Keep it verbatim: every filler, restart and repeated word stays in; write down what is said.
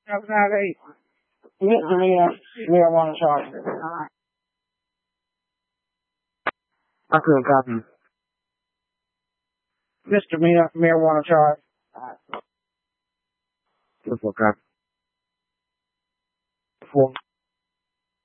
Seven out of eight. Mister Marijuana charge. Alright. I couldn't copy. Mister Marijuana charge. Alright. Good for copy. Four.